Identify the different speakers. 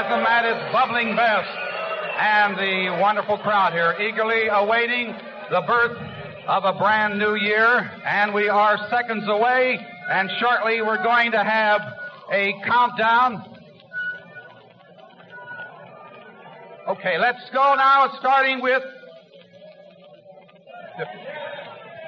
Speaker 1: Anthem at its bubbling best. And the wonderful crowd here eagerly awaiting the birth of a brand new year. And we are seconds away, and shortly we're going to have a countdown. Okay, let's go now, starting with